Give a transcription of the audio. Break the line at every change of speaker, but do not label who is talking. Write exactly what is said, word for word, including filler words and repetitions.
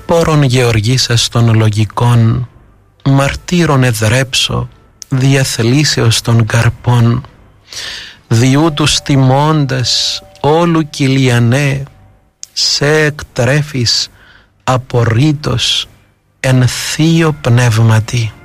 πόρων γεωργήσας των λογικών, μαρτύρων εδρέψω, διαθλήσεως των καρπών, διού τους τιμώντας όλου κυλιανέ, σε εκτρέφεις απορρίτως εν θείο πνεύματι.